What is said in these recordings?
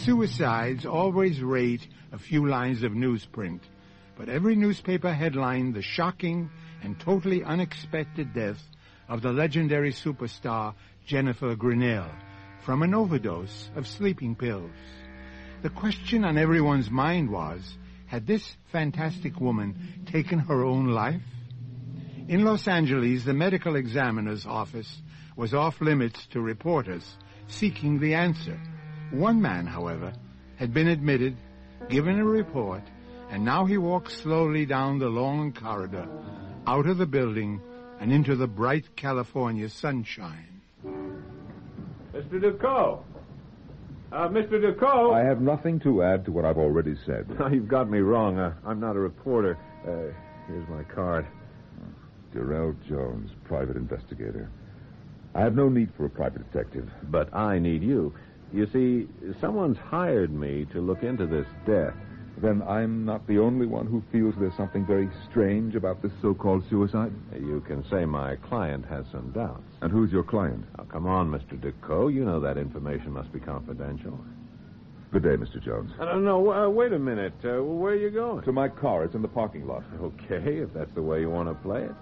Suicides always rate a few lines of newsprint, but every newspaper headlined the shocking and totally unexpected death of the legendary superstar Jennifer Grinnell from an overdose of sleeping pills. The question on everyone's mind was, had this fantastic woman taken her own life? In Los Angeles, the medical examiner's office was off limits to reporters seeking the answer. One man, however, had been admitted, given a report, and now he walked slowly down the long corridor, out of the building, and into the bright California sunshine. Mr. Ducot! Mr. Ducot! I have nothing to add to what I've already said. No, you've got me wrong. I'm not a reporter. Here's my card. Darrell Jones, private investigator. I have no need for a private detective. But I need you. You see, someone's hired me to look into this death. Then I'm not the only one who feels there's something very strange about this so-called suicide? You can say my client has some doubts. And who's your client? Now, come on, Mr. Ducot. You know that information must be confidential. Good day, Mr. Jones. No, wait a minute. Where are you going? To my car. It's in the parking lot. Okay, if that's the way you want to play it.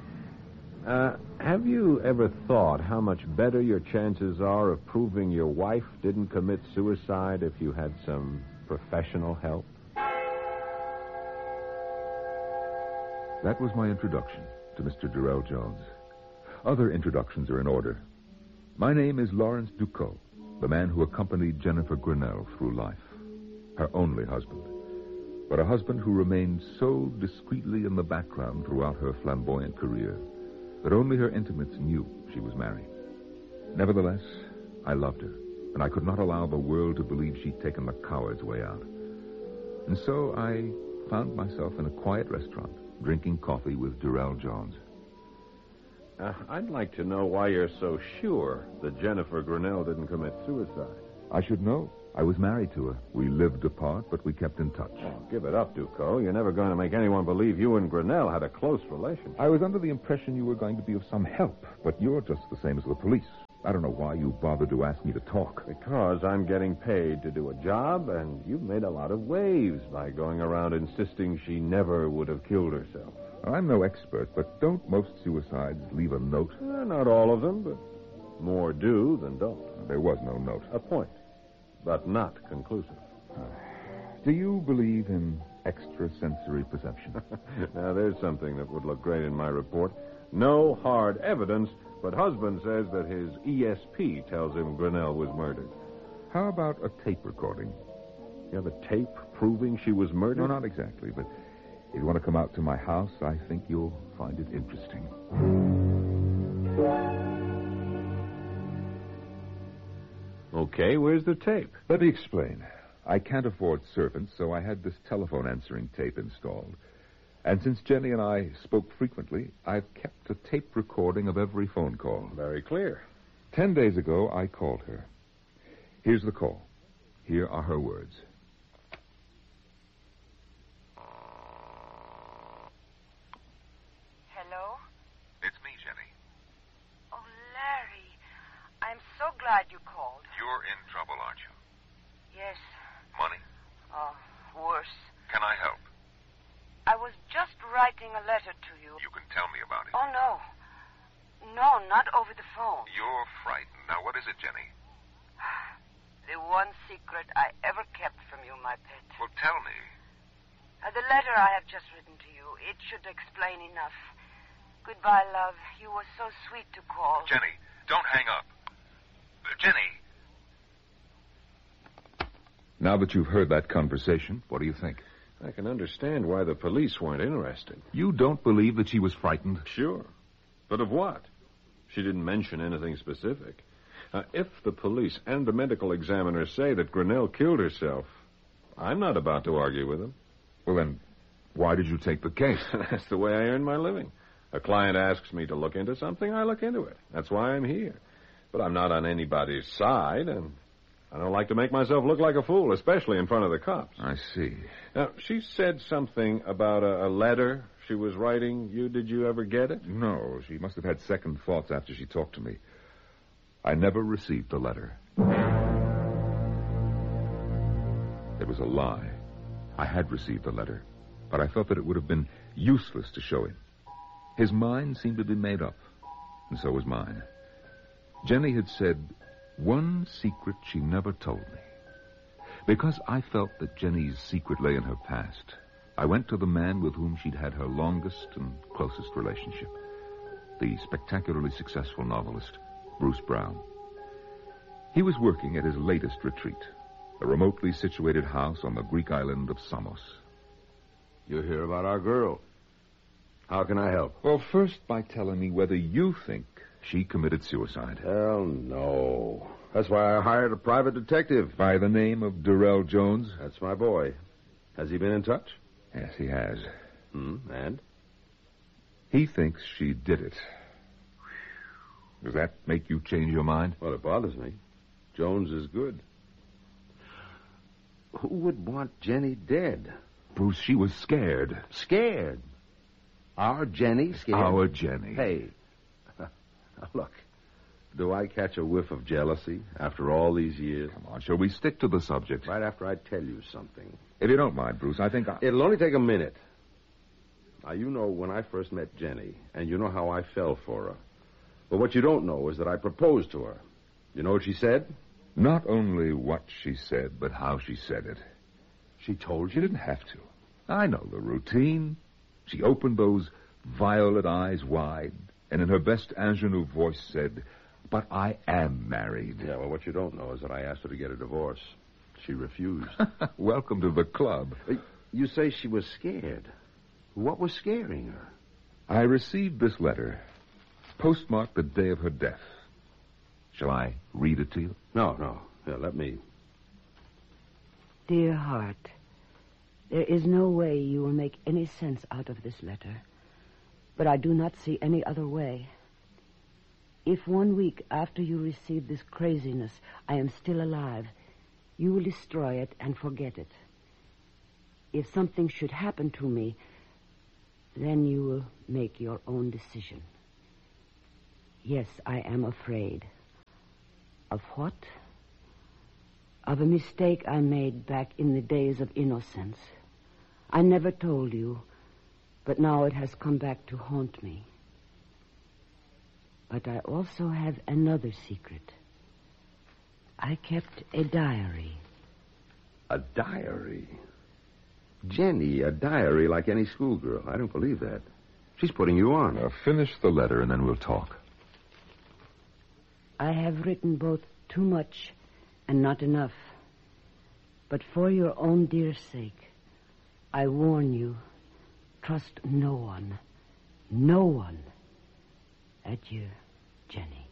Have you ever thought how much better your chances are of proving your wife didn't commit suicide if you had some professional help? That was my introduction to Mr. Darrell Jones. Other introductions are in order. My name is Lawrence Ducot, the man who accompanied Jennifer Grinnell through life, her only husband, but a husband who remained so discreetly in the background throughout her flamboyant career that only her intimates knew she was married. Nevertheless, I loved her, and I could not allow the world to believe she'd taken the coward's way out. And so I found myself in a quiet restaurant, drinking coffee with Darrell Jones. I'd like to know why you're so sure that Jennifer Grinnell didn't commit suicide. I should know. I was married to her. We lived apart, but we kept in touch. Oh, give it up, Ducot. You're never going to make anyone believe you and Grinnell had a close relationship. I was under the impression you were going to be of some help, but you're just the same as the police. I don't know why you bothered to ask me to talk. Because I'm getting paid to do a job, and you've made a lot of waves by going around insisting she never would have killed herself. I'm no expert, but don't most suicides leave a note? Not all of them, but more do than don't. There was no note. A point, but not conclusive. Do you believe in extrasensory perception? Now, there's something that would look great in my report. No hard evidence, but husband says that his ESP tells him Grinnell was murdered. How about a tape recording? You have a tape proving she was murdered? No, not exactly, but if you want to come out to my house, I think you'll find it interesting. Okay, where's the tape? Let me explain. I can't afford servants, so I had this telephone answering tape installed. And since Jenny and I spoke frequently, I've kept a tape recording of every phone call. Very clear. 10 days ago, I called her. Here's the call. Here are her words. Hello? It's me, Jenny. Oh, Larry. I'm so glad you called. You're in trouble, aren't you? Yes. Money? Oh, worse. Can I help? I was just writing a letter to you. You can tell me about it. Oh, no. No, not over the phone. You're frightened. Now, what is it, Jenny? The one secret I ever kept from you, my pet. Well, tell me. The letter I have just written to you, it should explain enough. Goodbye, love. You were so sweet to call. Jenny, don't hang up. Jenny. Now that you've heard that conversation, what do you think? I can understand why the police weren't interested. You don't believe that she was frightened? Sure. But of what? She didn't mention anything specific. If the police and the medical examiner say that Grinnell killed herself, I'm not about to argue with them. Well, then, why did you take the case? That's the way I earn my living. A client asks me to look into something, I look into it. That's why I'm here. But I'm not on anybody's side, and I don't like to make myself look like a fool, especially in front of the cops. I see. Now, she said something about a letter she was writing you. Did you ever get it? No, she must have had second thoughts after she talked to me. I never received the letter. was a lie. I had received the letter, but I felt that it would have been useless to show him. His mind seemed to be made up, and so was mine. Jenny had said one secret she never told me. Because I felt that Jenny's secret lay in her past, I went to the man with whom she'd had her longest and closest relationship, the spectacularly successful novelist, Bruce Brown. He was working at his latest retreat, a remotely situated house on the Greek island of Samos. You hear about our girl. How can I help? Well, first by telling me whether you think she committed suicide. Hell no. That's why I hired a private detective. By the name of Durrell Jones? That's my boy. Has he been in touch? Yes, he has. And? He thinks she did it. Does that make you change your mind? Well, it bothers me. Jones is good. Who would want Jenny dead? Bruce, she was scared. Scared? Our Jenny scared? Our Jenny. Hey, look, do I catch a whiff of jealousy after all these years? Come on, shall we stick to the subject? Right after I tell you something. If you don't mind, Bruce, I think It'll only take a minute. Now, you know when I first met Jenny, and you know how I fell for her. But what you don't know is that I proposed to her. You know what she said? Not only what she said, but how she said it. She told She you? didn't have to. I know the routine. She opened those violet eyes wide, and in her best ingenue voice said, "But I am married." Yeah, well, what you don't know is that I asked her to get a divorce. She refused. Welcome to the club. You say she was scared. What was scaring her? I received this letter, postmarked the day of her death. Shall I read it to you? No. Here, let me. Dear heart, there is no way you will make any sense out of this letter, but I do not see any other way. If 1 week after you receive this craziness I am still alive, you will destroy it and forget it. If something should happen to me, then you will make your own decision. Yes, I am afraid. Of what? Of a mistake I made back in the days of innocence. I never told you, but now it has come back to haunt me. But I also have another secret. I kept a diary. A diary? Jenny, a diary like any schoolgirl. I don't believe that. She's putting you on. Now, finish the letter, and then we'll talk. I have written both too much and not enough. But for your own dear sake, I warn you, trust no one. No one. Adieu, Jenny.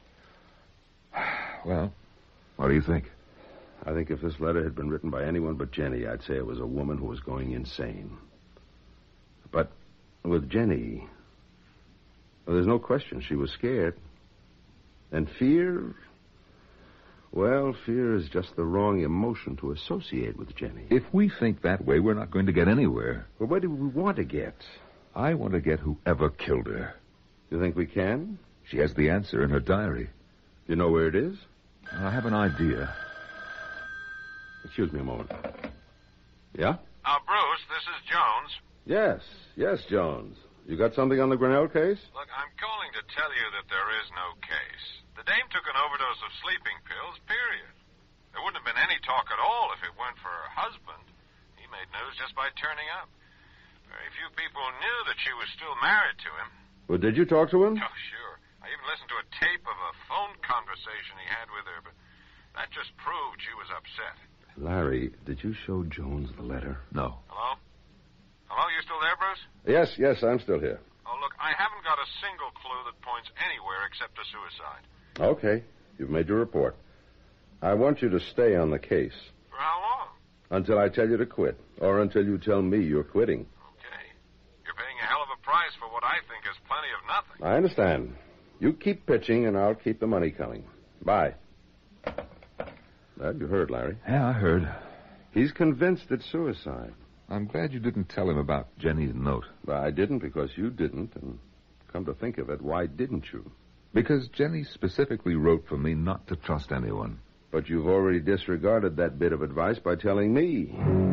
Well, what do you think? I think if this letter had been written by anyone but Jenny, I'd say it was a woman who was going insane. But with Jenny, well, there's no question she was scared. And fear, well, fear is just the wrong emotion to associate with Jenny. If we think that way, we're not going to get anywhere. Well, where do we want to get? I want to get whoever killed her. You think we can? She has the answer in her diary. You know where it is? I have an idea. Excuse me a moment. Yeah? Bruce, this is Jones. Yes, Jones. You got something on the Grinnell case? Look, I'm calling to tell you that there is no case. The dame took an overdose of sleeping pills, period. There wouldn't have been any talk at all if it weren't for her husband. He made news just by turning up. Very few people knew that she was still married to him. Well, did you talk to him? Oh, sure. I even listened to a tape of a phone conversation he had with her, but that just proved she was upset. Larry, did you show Jones the letter? No. Hello? Hello, you still there, Bruce? Yes, I'm still here. Oh, look, I haven't got a single clue that points anywhere except to suicide. Okay, you've made your report. I want you to stay on the case. For how long? Until I tell you to quit, or until you tell me you're quitting. Okay. You're paying a hell of a price for what I think is plenty of nothing. I understand. You keep pitching, and I'll keep the money coming. Bye. Well, you heard, Larry. Yeah, I heard. He's convinced it's suicide. I'm glad you didn't tell him about Jenny's note. Well, I didn't because you didn't, and come to think of it, why didn't you? Because Jenny specifically wrote for me not to trust anyone. But you've already disregarded that bit of advice by telling me.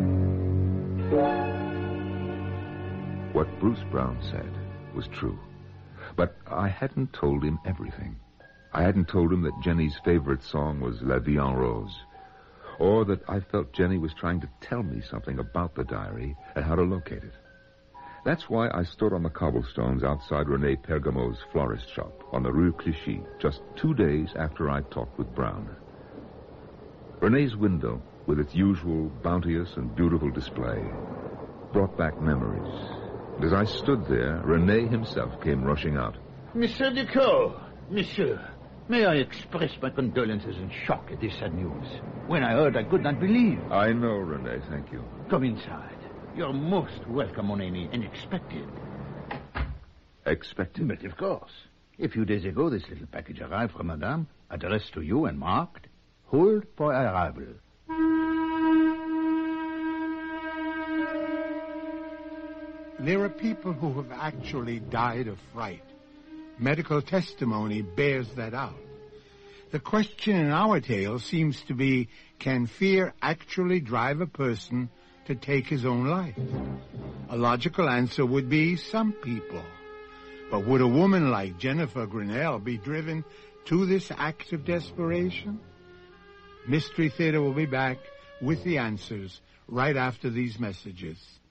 What Bruce Brown said was true. But I hadn't told him everything. I hadn't told him that Jenny's favorite song was La Vie en Rose, or that I felt Jenny was trying to tell me something about the diary and how to locate it. That's why I stood on the cobblestones outside Rene Pergamo's florist shop on the Rue Clichy just 2 days after I talked with Brown. Rene's window, with its usual bounteous and beautiful display, brought back memories. And as I stood there, Rene himself came rushing out. Monsieur Duclos, monsieur, may I express my condolences and shock at this sad news? When I heard, I could not believe. I know, Rene, thank you. Come inside. You're most welcome, mon ami, and expected. Expected? But of course. A few days ago, this little package arrived from Madame, addressed to you and marked, Hold for arrival. There are people who have actually died of fright. Medical testimony bears that out. The question in our tale seems to be, can fear actually drive a person to take his own life? A logical answer would be some people. But would a woman like Jennifer Grinnell be driven to this act of desperation? Mystery Theater will be back with the answers right after these messages.